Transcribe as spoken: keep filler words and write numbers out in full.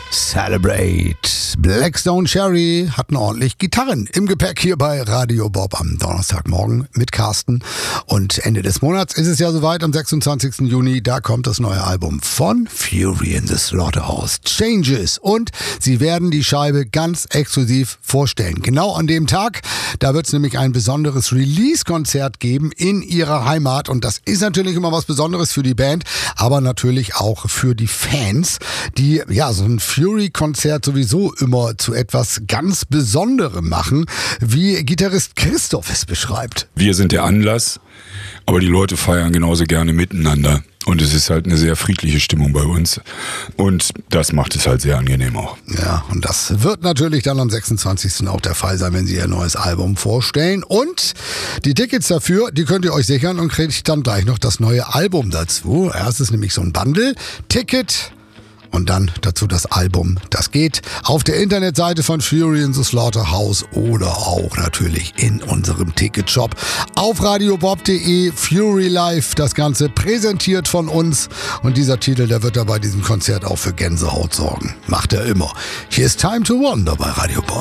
Celebrate. Blackstone Cherry hatten ordentlich Gitarren im Gepäck hier bei Radio Bob am Donnerstagmorgen mit Carsten. Und Ende des Monats ist es ja soweit, am sechsundzwanzigsten Juni, da kommt das neue Album von Fury in the Slaughterhouse, Changes. Und sie werden die Scheibe ganz exklusiv vorstellen. Genau an dem Tag, da wird es nämlich ein besonderes Release-Konzert geben in ihrer Heimat. Und das ist natürlich immer was Besonderes für die Band, aber natürlich auch für die Fans, die ja so ein Fury-Konzert sowieso immer zu etwas ganz Besonderem machen, wie Gitarrist Christoph es beschreibt. Wir sind der Anlass, aber die Leute feiern genauso gerne miteinander. Und es ist halt eine sehr friedliche Stimmung bei uns. Und das macht es halt sehr angenehm auch. Ja, und das wird natürlich dann am sechsundzwanzigsten auch der Fall sein, wenn sie ihr neues Album vorstellen. Und die Tickets dafür, die könnt ihr euch sichern und kriegt dann gleich noch das neue Album dazu. Ja, es ist nämlich so ein Bundle. Ticket und dann dazu das Album. Das geht auf der Internetseite von Fury in the Slaughterhouse oder auch natürlich in unserem Ticketshop auf radiobob punkt de. Fury Live, das Ganze präsentiert von uns. Und dieser Titel, der wird da bei diesem Konzert auch für Gänsehaut sorgen. Macht er immer. Hier ist Time to Wonder bei Radio Bob.